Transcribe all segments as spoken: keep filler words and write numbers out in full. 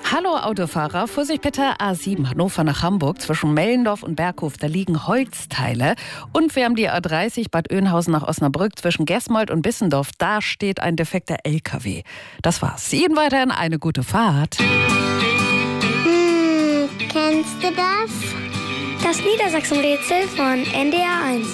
Hallo Autofahrer, Vorsicht bitte, A sieben Hannover nach Hamburg zwischen Mellendorf und Berghof, da liegen Holzteile. Und wir haben die A dreißig Bad Oeynhausen nach Osnabrück zwischen Gesmold und Bissendorf, da steht ein defekter L K W. Das war's. Ihnen weiterhin eine gute Fahrt. Hm, kennst du das? Das Niedersachsen-Rätsel von N D R eins.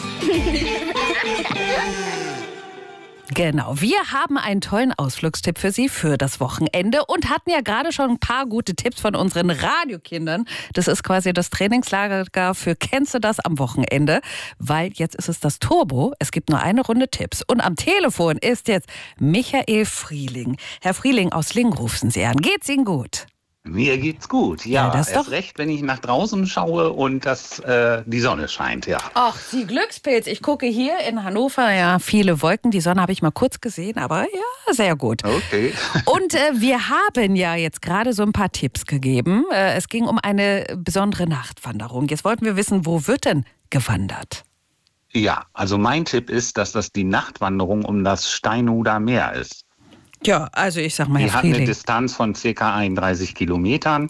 Genau, wir haben einen tollen Ausflugstipp für Sie für das Wochenende und hatten ja gerade schon ein paar gute Tipps von unseren Radiokindern. Das ist quasi das Trainingslager für Kennst du das am Wochenende, weil jetzt ist es das Turbo. Es gibt nur eine Runde Tipps und am Telefon ist jetzt Michael Frieling. Herr Frieling aus Lingen rufen Sie an. Geht's Ihnen gut? Mir geht's gut, ja. Ja, das erst doch. recht, wenn ich nach draußen schaue und das, äh, die Sonne scheint, ja. Ach, Sie Glückspilz. Ich gucke hier in Hannover, ja, viele Wolken. Die Sonne habe ich mal kurz gesehen, aber ja, sehr gut. Okay. Und äh, wir haben ja jetzt gerade so ein paar Tipps gegeben. Äh, es ging um eine besondere Nachtwanderung. Jetzt wollten wir wissen, wo wird denn gewandert? Ja, also mein Tipp ist, dass das die Nachtwanderung um das Steinhuder Meer ist. Ja, also ich sag mal, Die Herr hat eine Frieling. Distanz von ca. einunddreißig Kilometern.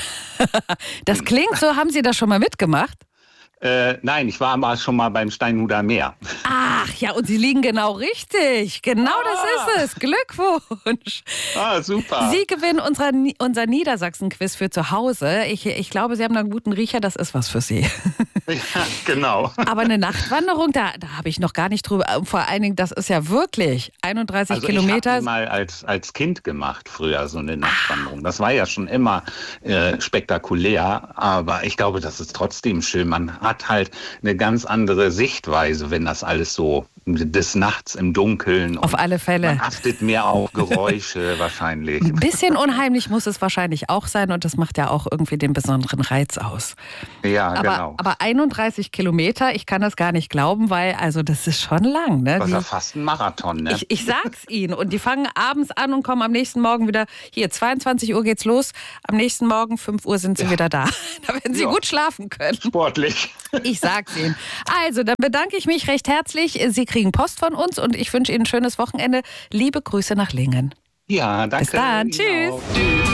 Das klingt so, haben Sie das schon mal mitgemacht? Äh, nein, ich war mal schon mal beim Steinhuder Meer. Ach ja, und Sie liegen genau richtig. Genau Ah. das ist es. Glückwunsch. Ah, super. Sie gewinnen unser, unser Niedersachsen-Quiz für zu Hause. Ich, ich glaube, Sie haben da einen guten Riecher, das ist was für Sie. Ja, genau. Aber eine Nachtwanderung, da, da habe ich noch gar nicht drüber. Vor allen Dingen, das ist ja wirklich einunddreißig Also Kilometer. ich habe mal als, als Kind gemacht früher so eine Nachtwanderung. Das war ja schon immer äh, spektakulär, aber ich glaube, das ist trotzdem schön. Man hat halt eine ganz andere Sichtweise, wenn das alles so des Nachts im Dunkeln. Auf und alle Fälle. Man achtet mehr auf Geräusche wahrscheinlich. Ein bisschen unheimlich muss es wahrscheinlich auch sein und das macht ja auch irgendwie den besonderen Reiz aus. Ja, Aber, genau. aber einunddreißig Kilometer, ich kann das gar nicht glauben, weil also das ist schon lang. Ne? Das ist Die- ja fast ein Marathon, ne? Ich, ich sag's Ihnen. Und die fangen abends an und kommen am nächsten Morgen wieder. Hier, zweiundzwanzig Uhr geht's los. Am nächsten Morgen, fünf Uhr, sind sie wieder da. Da werden Sie Ja. gut schlafen können. Sportlich. Ich sag's Ihnen. Also, dann bedanke ich mich recht herzlich. Sie kriegen Post von uns und ich wünsche Ihnen ein schönes Wochenende. Liebe Grüße nach Lingen. Ja, danke. Bis dann. Ihnen Tschüss. auch.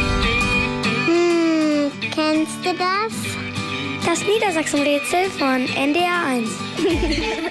Hm, kennst du das? Das Niedersachsen-Rätsel von N D R eins.